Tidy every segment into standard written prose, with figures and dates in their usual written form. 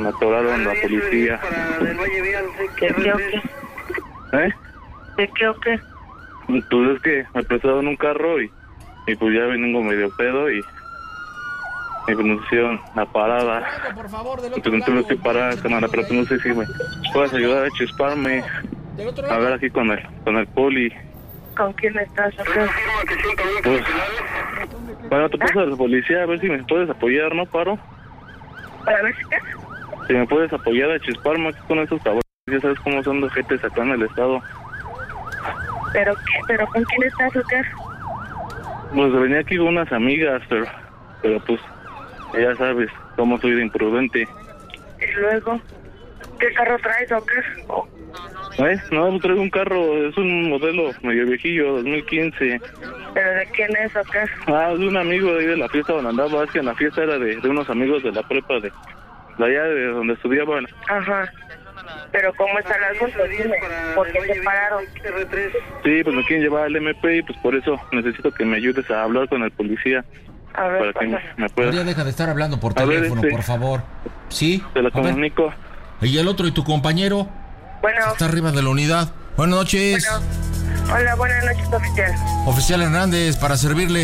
Me atoraron la policía. ¿De qué o qué? ¿Eh? ¿De qué o qué? Pues es que me prestaron un carro y pues ya vengo medio pedo y pues me hicieron la parada. Y pues entonces estoy parada, cámara, pero pues no sé si me puedes ayudar a chisparme. A ver aquí con el poli. ¿Con quién estás acá? Pues, bueno, te paso a la policía a ver si me puedes apoyar, ¿no, Paro? ¿Para ver si qué? Si me puedes apoyar a chisparme aquí con esos cabrones, ya sabes cómo son los jetes acá en el estado. ¿Pero qué? ¿Pero con quién estás o qué? Pues venía aquí con unas amigas, pero pues, ya sabes cómo soy de imprudente. ¿Y luego? ¿Qué carro traes o qué? No, pues traigo un carro, es un modelo medio viejillo, 2015. ¿Pero de quién es o qué? Es de un amigo de ahí de la fiesta donde andaba, es que en la fiesta era de unos amigos de la prepa de allá de donde estudiaban. Ajá. ¿Pero cómo está el asunto? Dime, ¿por qué se pararon? Sí, pues me quieren llevar al MP y pues por eso necesito que me ayudes a hablar con el policía. A ver, para que me pueda... María, deja de estar hablando por teléfono, por favor. ¿Sí? Te lo comunico. ¿Y el otro y tu compañero? Bueno. Está arriba de la unidad. Buenas noches. Bueno. Hola, buenas noches, oficial. Oficial Hernández, para servirle.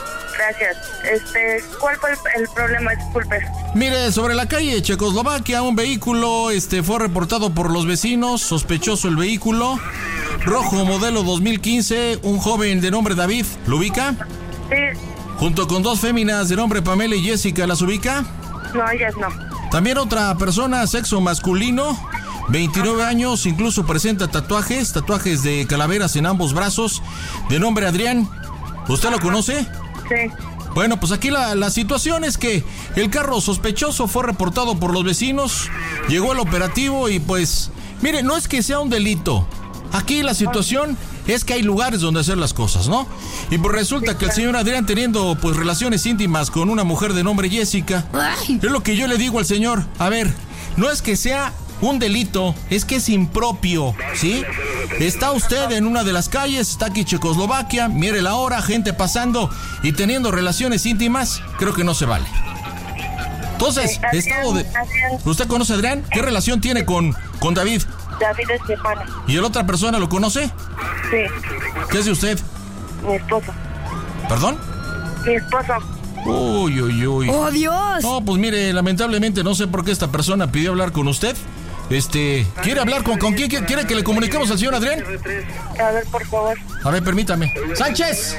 Gracias. ¿Cuál fue el problema? Disculpe. Mire, sobre la calle Checoslovaquia, un vehículo fue reportado por los vecinos, sospechoso el vehículo, rojo modelo 2015, un joven de nombre David, ¿lo ubica? Sí. Junto con dos féminas de nombre Pamela y Jessica, ¿las ubica? No, ellas no. También otra persona, sexo masculino, 29 años, incluso presenta tatuajes de calaveras en ambos brazos, de nombre Adrián. ¿Usted lo conoce? Sí. Bueno, pues aquí la situación es que el carro sospechoso fue reportado por los vecinos, llegó el operativo y pues, mire, no es que sea un delito. Aquí la situación es que hay lugares donde hacer las cosas, ¿no? Y pues resulta que el señor Adrián teniendo pues relaciones íntimas con una mujer de nombre Jessica, es lo que yo le digo al señor, a ver, no es que sea un delito, es que es impropio, ¿sí? Está usted en una de las calles, está aquí Checoslovaquia, mire la hora, gente pasando y teniendo relaciones íntimas, creo que no se vale. Entonces, ¿usted conoce a Adrián? ¿Qué relación tiene con David? David es mi hermano. ¿Y la otra persona lo conoce? Sí. ¿Qué es de usted? Mi esposo. ¿Perdón? Mi esposo. Uy. ¡Oh, Dios! No, pues mire, lamentablemente no sé por qué esta persona pidió hablar con usted. ¿Quiere hablar con quién? ¿Quiere que le comuniquemos al señor Adrián? A ver, por favor. A ver, permítame. ¡Sánchez!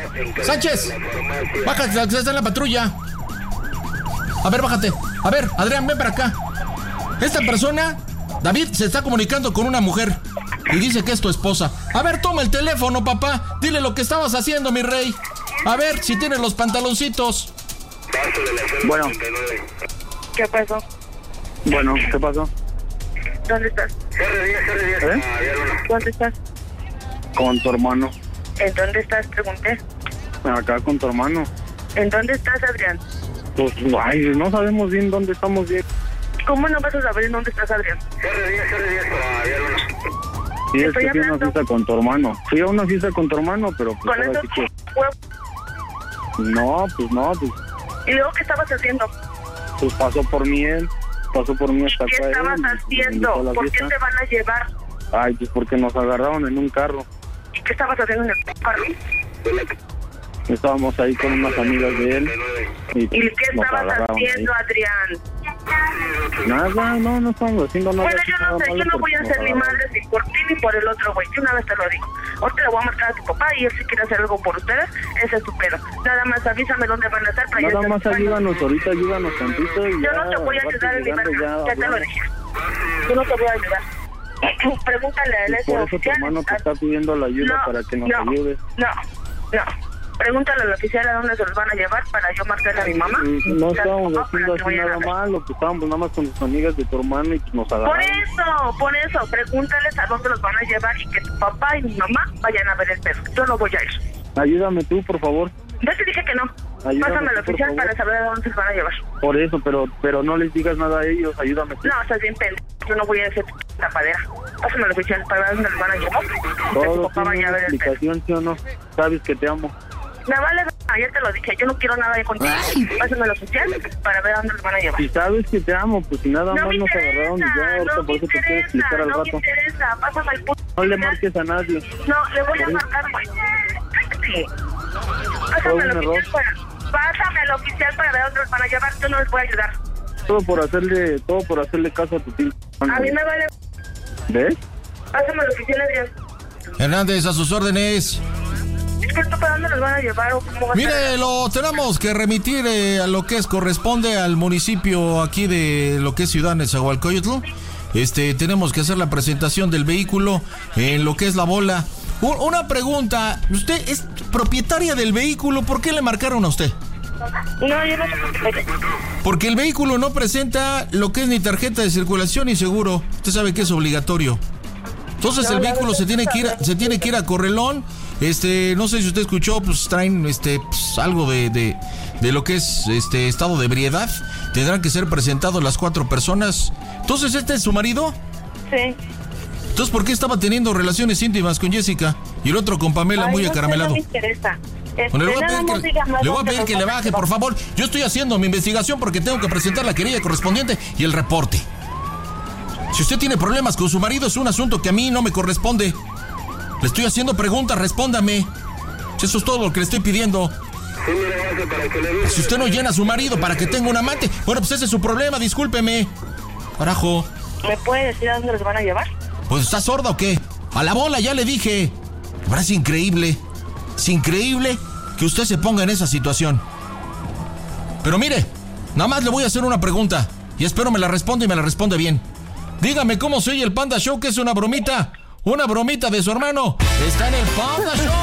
¡Bájate, está en la patrulla! A ver, bájate. A ver, Adrián, ven para acá. Esta persona, David, se está comunicando con una mujer y dice que es tu esposa. A ver, toma el teléfono, papá. Dile lo que estabas haciendo, mi rey. A ver si tienes los pantaloncitos. Bueno. ¿Qué pasó? Bueno, ¿qué pasó? ¿Dónde estás? ¿Dónde estás? Con tu hermano. ¿En dónde estás? Pregunté. Acá con tu hermano. ¿En dónde estás, Adrián? Pues, no sabemos bien dónde estamos bien. ¿Cómo no vas a saber en dónde estás, Adrián? Sí, es que fui a una fiesta con tu hermano. Fui a una fiesta con tu hermano, pero pues... ¿Con esos huevos? No. ¿Y luego qué estabas haciendo? Pues pasó por mí hasta acá. ¿Qué estabas haciendo? ¿Por qué te van a llevar? Ay, pues porque nos agarraron en un carro. ¿Y qué estabas haciendo en el carro? Estábamos ahí con unas amigas de él. ¿Y qué estabas haciendo, ahí, Adrián? Nada, no estamos haciendo nada. Bueno, yo no sé, yo no voy a hacer ni madre ni por ti ni por el otro güey. Yo una vez te lo digo. Ahorita le voy a marcar a tu papá y él si quiere hacer algo por ustedes, ese es su pedo. Nada más avísame dónde van a estar para nada más ayúdanos tantito y yo no te voy a ayudar en mi madre, ya te lo dije. Yo no te voy a ayudar. Pregúntale a él ese oficial. Por eso tu hermano te está pidiendo la ayuda para que nos ayude. No. Pregúntale al oficial a dónde se los van a llevar para yo marcarle a mi mamá. No estábamos haciendo así nada malo, que estábamos nada más con tus amigas de tu hermano y nos agarraron. Por eso, pregúntales a dónde los van a llevar y que tu papá y mi mamá vayan a ver el perro. Yo no voy a ir. Ayúdame tú, por favor. Ya te dije que no. Pásame al oficial para saber a dónde se los van a llevar. Por eso, pero no les digas nada a ellos, ayúdame tú. No, estás bien pendejo. Yo no voy a hacer tapadera. Pásame al oficial para ver dónde los van a llevar. Todo tiene una explicación, ¿sí o no? Sabes que te amo. Me vale, Ayer te lo dije, yo no quiero nada de contigo. Pásame lo oficial para ver a dónde los van a llevar. Si sabes que te amo, pues si nada No más me nos agarraron y ya ahorita no por eso te quiero explicar al no rato. me interesa, pásame el puto. No le marques a nadie. No, le voy a marcar, güey. Cállate. Pásame al oficial para ver a dónde los van a llevar, yo no les voy a ayudar. Todo por hacerle caso a tu tío. A mí me vale. ¿Ves? Pásame al oficial, Adrián. Hernández, a sus órdenes. Disculpa, ¿para dónde los van a llevar o cómo va a Mire, ser? lo tenemos que remitir a lo que corresponde al municipio aquí de lo que es Ciudad Nezahualcóyotl. Tenemos que hacer la presentación del vehículo en lo que es La Bola. Una pregunta, ¿usted es propietaria del vehículo? ¿Por qué le marcaron a usted? No, yo no sé. Porque el vehículo no presenta lo que es ni tarjeta de circulación ni seguro. Usted sabe que es obligatorio. Entonces el vehículo se tiene que ir a Correlón. No sé si usted escuchó, pues traen algo de lo que es estado de ebriedad. Tendrán que ser presentados las 4 personas. Entonces, ¿este es su marido? Sí. Entonces, ¿por qué estaba teniendo relaciones íntimas con Jessica y el otro con Pamela muy acaramelado? No me interesa. Bueno, le voy a pedir que le baje, por favor. Yo estoy haciendo mi investigación porque tengo que presentar la querella correspondiente y el reporte. Si usted tiene problemas con su marido, es un asunto que a mí no me corresponde. Le estoy haciendo preguntas, respóndame. Eso es todo lo que le estoy pidiendo. Si usted no llena a su marido para que tenga un amante, bueno, pues ese es su problema, discúlpeme. Carajo. ¿Me puede decir a dónde los van a llevar? Pues, ¿está sorda o qué? A La Bola, ya le dije. Me parece increíble. Es increíble que usted se ponga en esa situación. Pero mire, nada más le voy a hacer una pregunta y espero me la responda y me la responde bien. Dígame cómo se oye el Panda Show, que es una bromita de su hermano. Está en el Panda Show.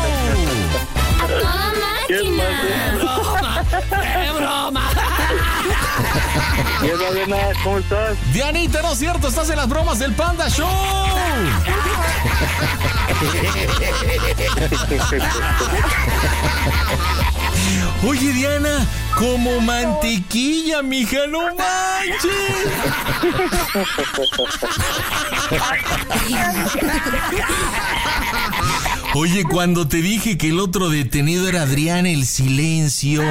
¡Qué broma! ¿Qué tal, Diana? ¿Cómo estás? Dianita, no es cierto, estás en las bromas del Panda Show. Oye, Diana, como mantequilla, mija, no manches. Oye, cuando te dije que el otro detenido era Adrián, el silencio.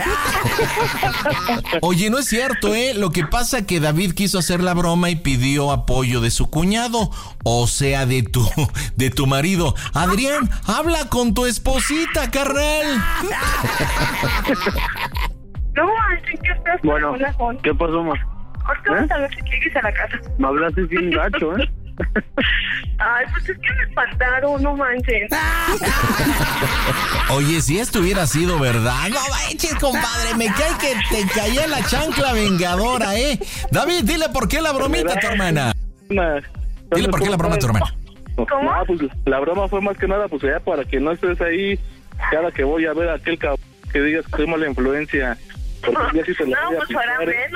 Oye, no es cierto, Lo que pasa es que David quiso hacer la broma y pidió apoyo de su cuñado, o sea, de tu marido. Adrián, habla con tu esposita, carnal. No, ¿qué estás? Bueno, ¿qué pasó, ma? Ahorita vamos a ver si llegues a la casa. Me hablaste bien gacho, Ay, pues es que me espantaron, no manches. Oye, si esto hubiera sido verdad. No manches, compadre, me cae que te caía la chancla vengadora, David, dile por qué la bromita a tu hermana. Dile por qué la broma a tu hermana. ¿Cómo? No, pues la broma fue más que nada, pues ya para que no estés ahí cada que voy a ver a aquel cabrón que digas que soy mala influencia. Porque ya sí te la voy a No, pues para aplicar. ver.